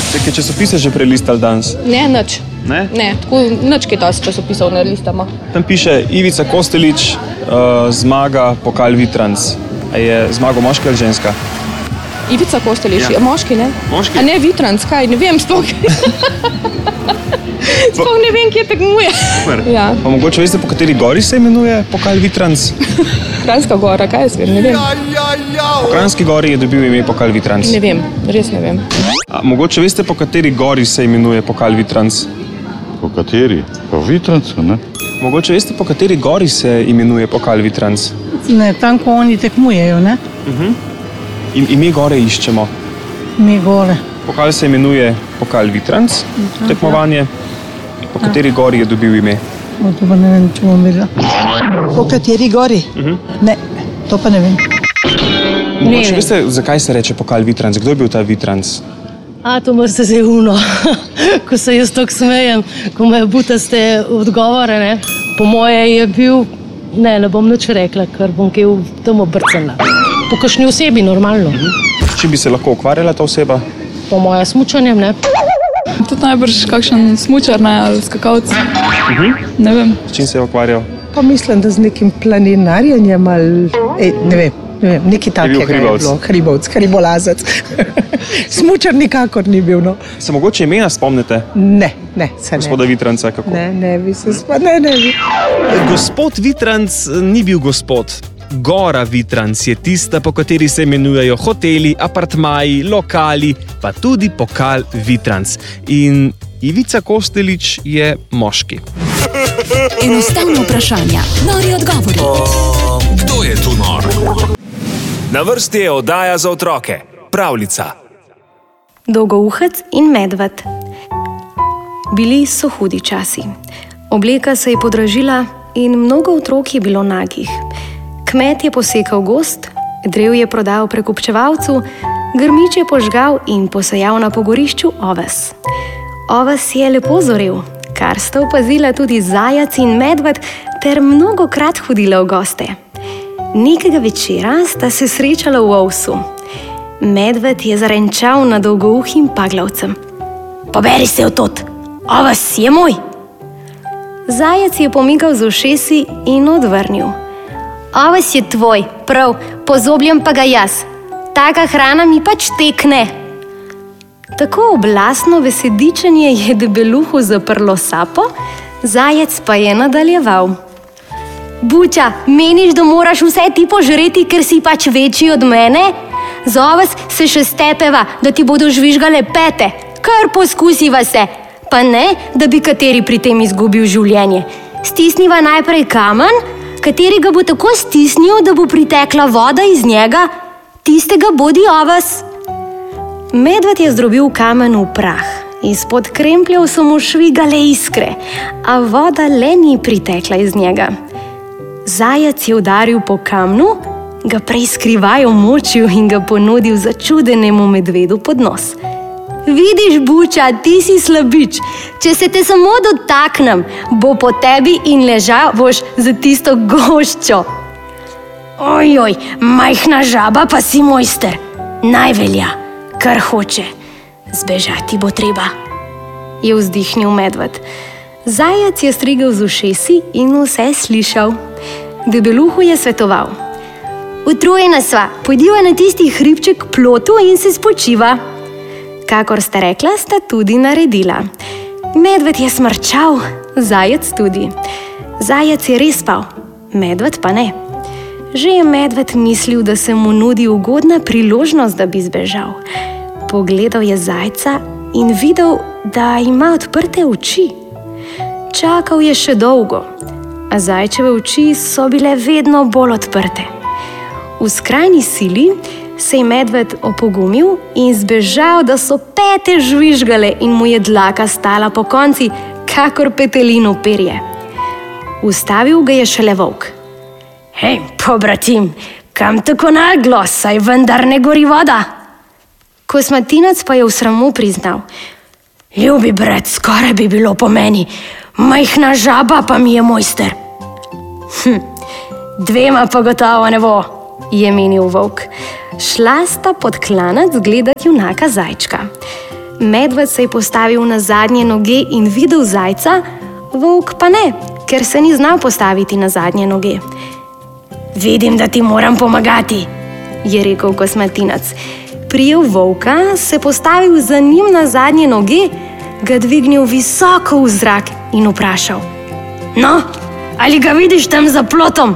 Ste kaj časopise že prelistali danes? Ne, nič. Ne? Ne, tako nič kaj dosti časopisov ne listamo. Tam piše Ivica Kostelić, zmaga pokal Vitranc. A je zmago moški ali ženska? Ivica Kostelić, Ja. moški, ne? Moški? A ne Vitranc, kaj, ne vem, sploh. Sploh ne vem, kje tekmuje. Super. Ja, Pa mogoče veste, po kateri gori se imenuje pokal Vitranc? Kranjska gora, kaj jaz vem, ne vem. Po Kranjski gori je dobil ime pokal Vitranc. Ne vem, res ne vem. A mogoče veste, po kateri gori se imenuje pokal Vitranc? Po kateri? Po Vitrancu, ne? Mogoče veste, po kateri gori se imenuje pokal Vitranc? Ne, tam, ko oni tekmujejo, ne? In ime gore iščemo. Mi gore. Pokal se imenuje pokal Vitranc, tekmovanje. Po kateri gori je dobil ime? O, to pa ne vem, če bom videla. Po kateri gori? Ne, to pa ne vem. Mogoče veste, zakaj se reče pokal Vitranc? Kdo je bil ta Vitranc? A, to mrste se uno, ko se jaz tako smejem, ko me butaste odgovore, ne. Po moje je bil, ne bom nič rekla, ker bom kaj tam obrcala. Po kakšni osebi, normalno. S čim bi se lahko ukvarjala ta oseba? Po moje smučanjem, ne. Tudi najbrž kakšen smučar, ne, ali skakalc. Ne vem. S čim se je ukvarjal? Pa mislim, da z nekim planinarjenjem ali ne vem, nekaj takega hribovec. je bilo. Hribolazec. Smučar nikakor ni bil, no. Se mogoče imena spomnite? Ne, se ne. Gospoda Vitranca, kako? Ne bi se ne bi. Gospod Vitranc ni bil gospod. Gora Vitranc je tista, po kateri se imenujejo hoteli, apartmaji, lokali, pa tudi pokal Vitranc. In Ivica Kostelić je moški. Enostavno vprašanja, nori odgovori. Kdo je tu nor? Na vrsti je oddaja za otroke. Pravljica. Dolgouhec in medved. Bili so hudi časi. Obleka se je podražila in mnogo otrok je bilo nagih. Kmet je posekal gozd, drev je prodal prekupčevalcu, grmič je požgal in posejal na pogorišču oves. Oves je lepo zorel, kar sta opazila tudi zajac in medved ter mnogokrat hodila v goste. Nekega večera sta se srečala v ovsu. Medved je zarenčal nad dolgouhim paglavcem. Poberi se odtot, oves je moj. Zajac je pomigal z ušesi in odvrnil. Oves je tvoj, prav, pozobljem pa ga jaz. Taka hrana mi pač tekne. Tako oblastno vesedičenje je debeluhu zaprlo sapo, zajac pa je nadaljeval. Buča, meniš, da moraš vse ti požreti, ker si pač večji od mene? Za oves se še stepeva, da ti bodo žvižgale pete. Kar poskusiva se. Pa ne, da bi kateri pri tem izgubil življenje. Stisniva najprej kamen, kateri ga bo tako stisnil, da bo pritekla voda iz njega, tistega bodi oves. Medved je zdrobil kamen v prah. Izpod krempljev so mu švigale iskre, a voda le ni pritekla iz njega. Zajac je udaril po kamnu, ga preiskrivaj omočil in ga ponudil začudenemu medvedu pod nos. Vidiš, Buča, ti si slabič. Če se te samo dotaknem, bo po tebi in ležal boš za tisto goščo. Ojoj, majhna žaba pa si mojster. Naj velja, kar hoče. Zbežati bo treba, je vzdihnil medved. Zajac je strigel z ušesi in vse slišal. Debeluhu je svetoval. Utrujena sva, pojdiva na tisti hribček k plotu in se spočiva. Kakor sta rekla, sta tudi naredila. Medved je smrčal, zajac tudi. Zajac je res spal, medved pa ne. Že je medved mislil, da se mu nudi ugodna priložnost, da bi zbežal. Pogledal je zajca in videl, da ima odprte oči. Čakal je še dolgo, a zajčeve oči so bile vedno bolj odprte. V skrajni sili se je medved opogumil in zbežal, da so pete žvižgale in mu je dlaka stala po konci, kakor petelino perje. Ustavil ga je šele volk. Hej, pobratim, kam tako naglo, saj vendar ne gori voda? Kosmatinec pa je v sramu priznal. Ljubi brat, skoraj bi bilo po meni, majhna žaba pa mi je mojster. Dvema pa gotovo ne bo, je menil volk. Šla sta pod klanac gledat junaka zajčka. Medved se je postavil na zadnje noge in videl zajca, volk pa ne, ker se ni znal postaviti na zadnje noge. Vidim, da ti moram pomagati, je rekel kosmatinac. Prijel volka, se postavil za njim na zadnje noge, ga dvignil visoko v zrak in vprašal: No, ali ga vidiš tam za plotom?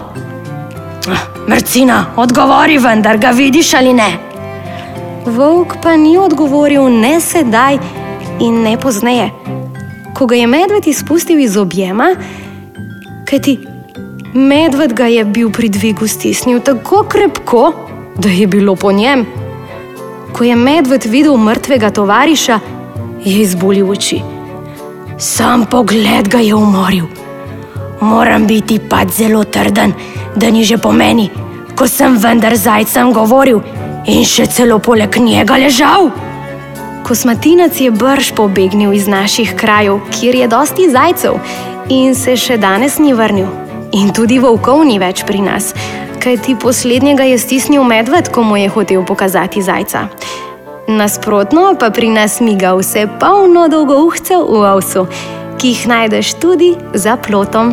Mrcina, odgovori vendar, ga vidiš ali ne? Volk pa ni odgovoril ne sedaj in ne pozneje. Ko ga je medved izpustil iz objema, kajti medved ga je bil pri dvigu stisnil tako krepko, da je bilo po njem. Ko je medved videl mrtvega tovariša, je izbulil oči. Sam pogled ga je umoril. Moram biti pač zelo trden, da ni že po meni, ko sem vendar zajcem govoril in še celo poleg njega ležal. Kosmatinac je brž pobegnil iz naših krajev, kjer je dosti zajcev, in se še danes ni vrnil. In tudi volkov ni več pri nas, kajti poslednjega je stisnil medved, ko mu je hotel pokazati zajca. Nasprotno pa pri nas miga vse polno dolgouhcev v ovsu, ki jih najdeš tudi za plotom.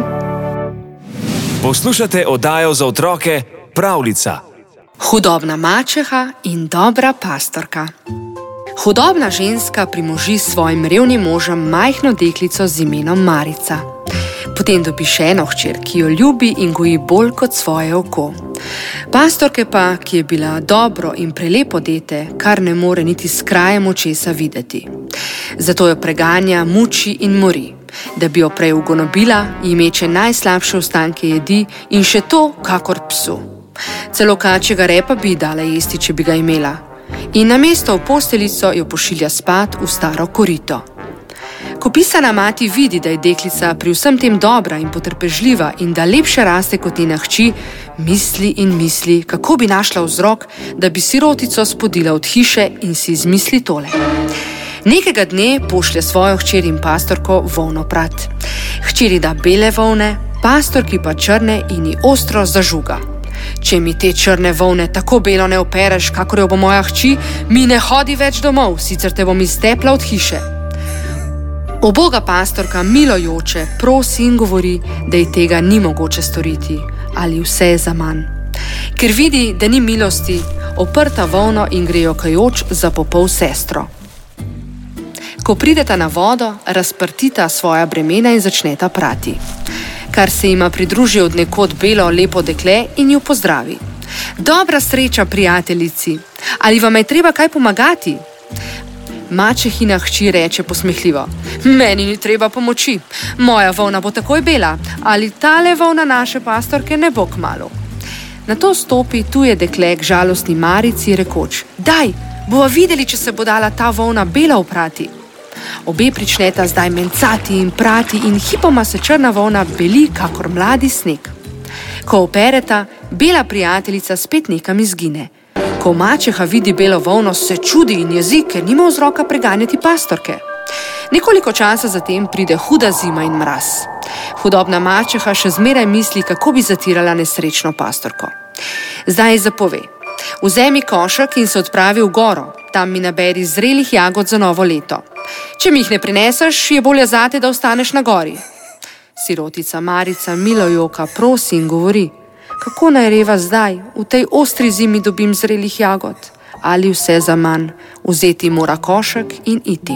Poslušate oddajo za otroke Pravljica. Hudobna mačeha in dobra pastorka. Hudobna ženska primoži s svojim revnim možem majhno deklico z imenom Marica. Potem dobi še eno hčer, ki jo ljubi in goji bolj kot svoje oko. Pastorke pa, ki je bila dobro in prelepo dete, kar ne more niti s krajem očesa videti. Zato jo preganja, muči in mori, da bi jo prej ugonobila, ji meče najslabše ostanke jedi in še to kakor psu. Celo kačjega repa bi dala jesti, če bi ga imela. In namesto v posteljico jo pošilja spat v staro korito. Ko pisana mati vidi, da je deklica pri vsem tem dobra in potrpežljiva in da lepše raste kot njena hči, misli in misli, kako bi našla vzrok, da bi sirotico spodila od hiše in si izmisli tole. Nekega dne pošlje svojo hčer in pastorko volno prat. Hčeri da bele volne, pastorki pa črne in ji ostro zažuga. Če mi te črne volne tako belo ne opereš, kakor jo bo moja hči, mi ne hodi več domov, sicer te bom iztepla od hiše. Uboga pastorka milo joče, prosi in govori, da ji tega ni mogoče storiti, ali vse je zaman. Ker vidi, da ni milosti, oprta volno in gre jokajoč za popol sestro. Ko prideta na vodo, razprtita svoja bremena in začneta prati. Kar se jima pridruži od nekod belo lepo dekle in jo pozdravi. Dobra sreča, prijateljici, ali vam je treba kaj pomagati? Mačehina hči reče posmehljivo: Meni ni treba pomoči, moja volna bo takoj bela, ali tale volna naše pastorke ne bo kmalu. Nato stopi tuje dekle k žalostni Marici rekoč: Daj, bova videli, če se bo dala ta volna bela oprati. Obe pričneta zdaj mencati in prati in hipoma se črna volna beli kakor mladi sneg. Ko opereta, bela prijateljica spet nekam izgine. Ko mačeha vidi belo volno, se čudi in jezi, ker nima vzroka preganjati pastorke. Nekoliko časa zatem pride huda zima in mraz. Hudobna mačeha še zmeraj misli, kako bi zatirala nesrečno pastorko. Zdaj zapove: Vzemi košek in se odpravi v goro, tam mi naberi zrelih jagod za novo leto. Če mi jih ne prineseš, je bolje zate, da ostaneš na gori. Sirotica Marica milo joka, prosi in govori: Kako naj reva zdaj, v tej ostri zimi dobim zrelih jagod? Ali vse zaman, vzeti mora košek in iti.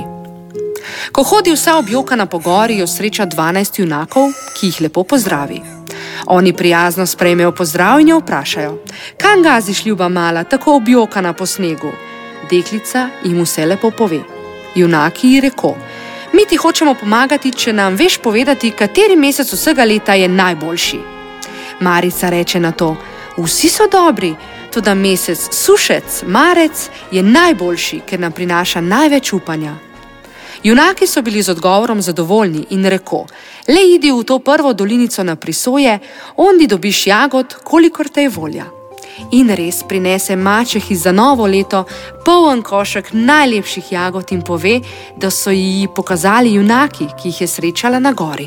Ko hodi vsa objokana po gori, jo sreča 12 junakov, ki jih lepo pozdravi. Oni prijazno sprejmejo pozdrav in jo vprašajo: Kam gaziš, ljuba mala, tako objokana po snegu? Deklica jim vse lepo pove. Junaki ji reko: Mi ti hočemo pomagati, če nam veš povedati, kateri mesec vsega leta je najboljši. Marica reče na to: Vsi so dobri, toda mesec sušec, marec, je najboljši, ker nam prinaša največ upanja. Junaki so bili z odgovorom zadovoljni in reko: Le idi v to prvo dolinico na Prisoje, ondi dobiš jagod, kolikor te je volja. In res prinese mačehi za novo leto poln košek najlepših jagod in pove, da so ji pokazali junaki, ki jih je srečala na gori.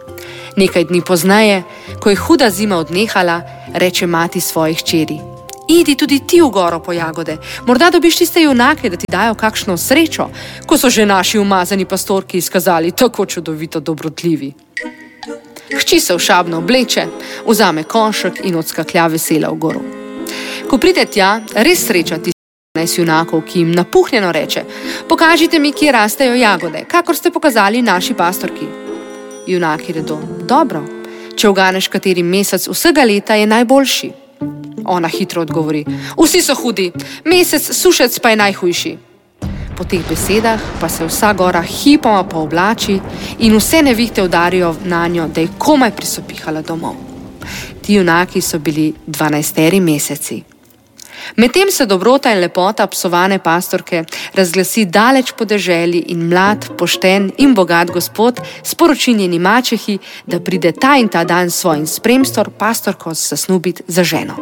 Nekaj dni pozneje, ko je huda zima odnehala, reče mati svoji hčeri: Idi tudi ti v goro po jagode. Morda dobiš tiste junake, da ti dajo kakšno srečo, ko so že naši umazani pastorki izkazali tako čudovito dobrotljivi. Hči se všabno obleče, vzame konšek in odskaklja vesela v goro. Ko pride tja, res sreča tistih 12 junakov, ki jim napuhnjeno reče: pokažite mi, kje rastejo jagode, kakor ste pokazali naši pastorki. Junaki redo: dobro, če uganeš kateri mesec vsega leta, je najboljši. Ona hitro odgovori: vsi so hudi, mesec sušec pa je najhujši. Po teh besedah pa se vsa gora hipoma pooblači in vse nevihte udarijo nanjo, da je komaj prisopihala domov. Ti junaki so bili 12 meseci. Medtem se dobrota in lepota psovane pastorke razglasi daleč po deželi in mlad, pošten in bogat gospod sporoči njeni mačehi, da pride ta in ta dan s svojim spremstvom pastorko zasnubit za ženo.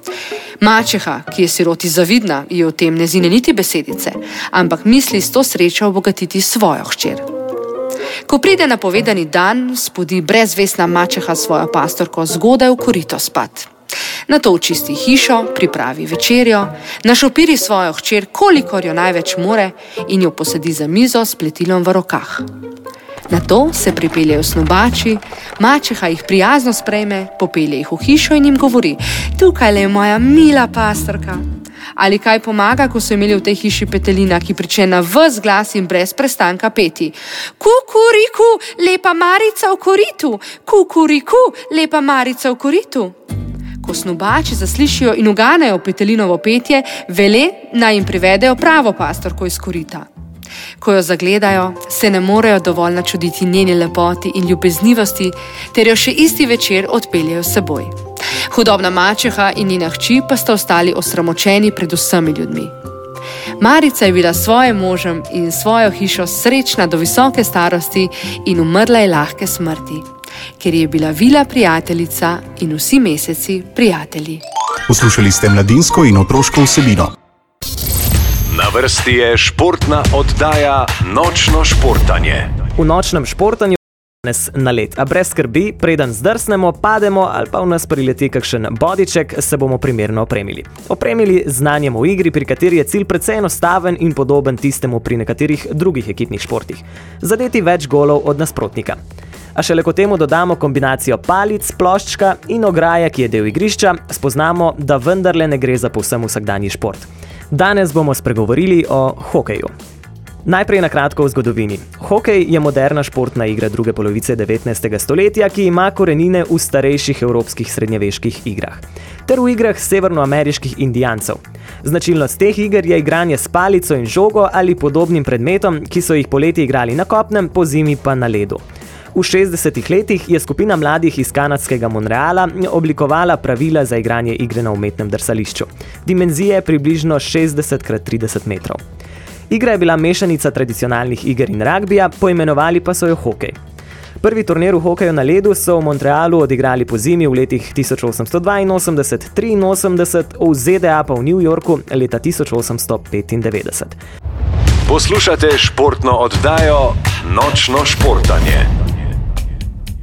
Mačeha, ki je siroti zavidna, ji o tem ne zine niti besedice, ampak misli s to srečo obogatiti svojo hčer. Ko pride napovedani dan, spodi brezvestna mačeha svojo pastorko zgodaj v korito spat. Nato očisti hišo, pripravi večerjo, našopiri svojo hčer, kolikor jo največ more, in jo posedi za mizo s pletilom v rokah. Nato se pripeljejo snubači, mačeha jih prijazno sprejme, popelje jih v hišo in jim govori: tukaj je moja mila pastorka. Ali kaj pomaga, ko so imeli v tej hiši petelina, ki prične na ves glas in brez prestanka peti: kukuriku, lepa Marica v koritu, kukuriku, lepa Marica v koritu. Ko snubači zaslišijo in uganejo petelinovo petje, vele naj jim privedejo pravo pastorko iz korita. Ko jo zagledajo, se ne morejo dovolj načuditi njeni lepoti in ljubeznivosti, ter jo še isti večer odpeljejo s seboj. Hudobna mačeha in njena hči pa sta ostali osramočeni pred vsemi ljudmi. Marica je bila s svojim možem in svojo hišo srečna do visoke starosti in umrla je lahke smrti, ker je bila vila prijateljica in vsi meseci prijatelji. Poslušali ste mladinsko in otroško vsebino. Na vrsti je športna oddaja Nočno športanje. V nočnem športanju danes na led, a brez skrbi, preden zdrsnemo, pademo ali pa v nas prileti kakšen bodiček, se bomo primerno opremili. Opremili z znanjem v igri, pri kateri je cilj precej enostaven in podoben tistemu pri nekaterih drugih ekipnih športih. Zadeti več golov od nasprotnika. A šele ko temu dodamo kombinacijo palic, ploščka in ograje, ki je del igrišča, spoznamo, da vendarle ne gre za povsem vsakdanji šport. Danes bomo spregovorili o hokeju. Najprej na kratko o zgodovini. Hokej je moderna športna igra druge polovice 19. stoletja, ki ima korenine v starejših evropskih srednjeveških igrah ter v igrah severnoameriških indijancev. Značilnost teh iger je igranje s palico in žogo ali podobnim predmetom, ki so jih poleti igrali na kopnem, pozimi pa na ledu. V 60-ih letih je skupina mladih iz kanadskega Montreala oblikovala pravila za igranje igre na umetnem drsališču. Dimenzije približno 60x30 metrov. Igra je bila mešanica tradicionalnih iger in ragbija, poimenovali pa so jo hokej. Prvi turnir v hokeju na ledu so v Montrealu odigrali pozimi v letih 1882-83, v ZDA pa v New Yorku leta 1895. Poslušate športno oddajo Nočno športanje.